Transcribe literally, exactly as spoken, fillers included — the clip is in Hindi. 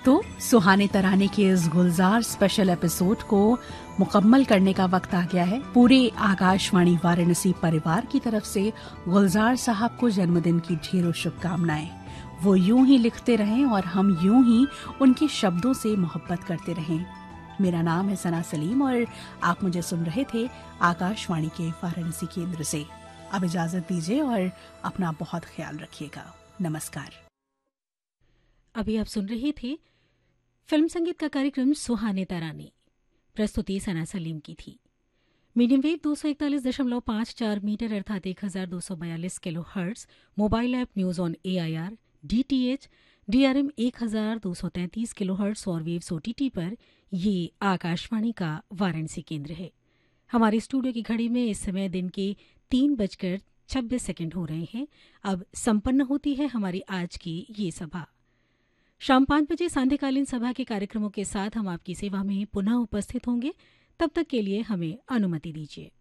तो सुहाने तराने के इस गुलजार स्पेशल एपिसोड को मुकम्मल करने का वक्त आ गया है। पूरे आकाशवाणी वाराणसी परिवार की तरफ से गुलजार साहब को जन्मदिन की ढेरों शुभकामनाएं। वो यूं ही लिखते रहें और हम यूं ही उनके शब्दों से मोहब्बत करते रहें। मेरा नाम है सना सलीम और आप मुझे सुन रहे थे आकाशवाणी के वाराणसी केंद्र से। अब इजाजत दीजिए और अपना बहुत ख्याल रखिएगा। नमस्कार। अभी आप सुन रहे थे फिल्म संगीत का कार्यक्रम सुहाने तराने। प्रस्तुति सना सलीम की थी। मीडियम वेव दो सौ इकतालीस दशमलव पाँच चार मीटर अर्थात एक हजार दो सौ बयालीस kilo hertz, mobile app news on A I R, D T H, D R M एक हजार दो सौ तैंतीस किलो हर्ट्ज और वेव्स ओ टी टी पर ये आकाशवाणी का वाराणसी केंद्र है। हमारे स्टूडियो की घड़ी में इस समय दिन के तीन बजकर छब्बीस सेकंड हो रहे हैं। अब संपन्न होती है हमारी आज की ये सभा। शाम पाँच बजे सांध्यकालीन सभा के कार्यक्रमों के साथ हम आपकी सेवा में पुनः उपस्थित होंगे। तब तक के लिए हमें अनुमति दीजिए।